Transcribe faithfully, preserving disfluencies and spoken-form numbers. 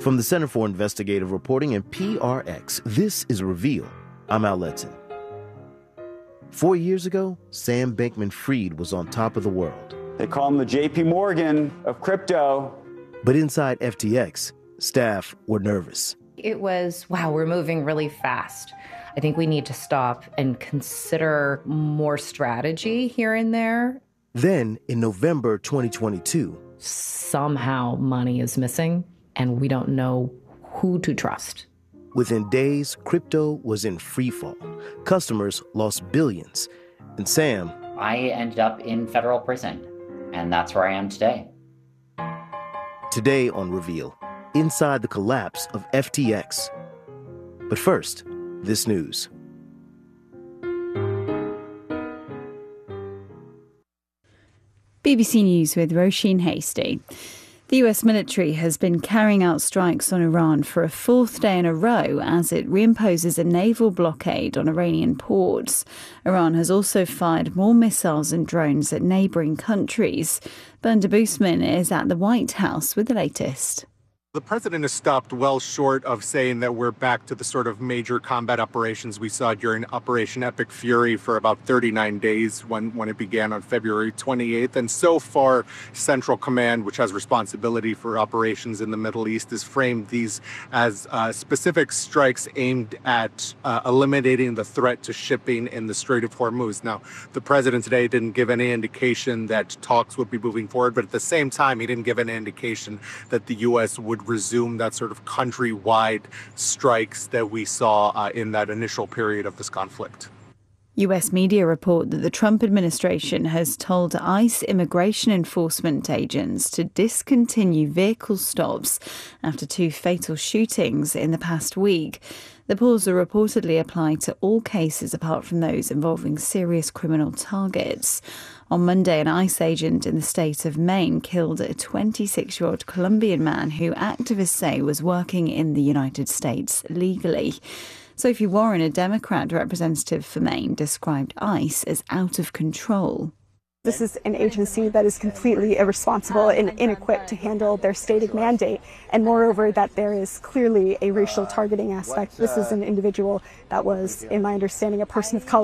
From the Center for Investigative Reporting and P R X, this is Reveal. I'm Al Letson. Four years ago, Sam Bankman-Fried was on top of the world. They call him the J P Morgan of crypto. But inside F T X, staff were nervous. It was, wow, we're moving really fast. I think we need to stop and consider more strategy here and there. Then, in November twenty twenty-two, somehow money is missing, and we don't know who to trust. Within days, crypto was in freefall. Customers lost billions. And Sam... I ended up in federal prison, and that's where I am today. Today on Reveal, inside the collapse of F T X. But first, this news. B B C News with Roisin Hasty. The U S military has been carrying out strikes on Iran for a fourth day in a row as it reimposes a naval blockade on Iranian ports. Iran has also fired more missiles and drones at neighbouring countries. Bernard Boosman is at the White House with the latest. The president has stopped well short of saying that we're back to the sort of major combat operations we saw during Operation Epic Fury for about thirty-nine days when, when it began on February twenty-eighth. And so far, Central Command, which has responsibility for operations in the Middle East, has framed these as uh, specific strikes aimed at uh, eliminating the threat to shipping in the Strait of Hormuz. Now, the president today didn't give any indication that talks would be moving forward, but at the same time, he didn't give any indication that the U S would resume that sort of countrywide strikes that we saw uh, in that initial period of this conflict. U S media report that the Trump administration has told ICE immigration enforcement agents to discontinue vehicle stops after two fatal shootings in the past week. The pause will reportedly apply to all cases apart from those involving serious criminal targets. On Monday, an ICE agent in the state of Maine killed a twenty-six-year-old Colombian man who activists say was working in the United States legally. Sophie Warren, a Democrat representative for Maine, described ICE as out of control. This is an agency that is completely irresponsible and inequipped to handle their stated mandate. And moreover, that there is clearly a racial targeting aspect. This is an individual that was, in my understanding, a person of color.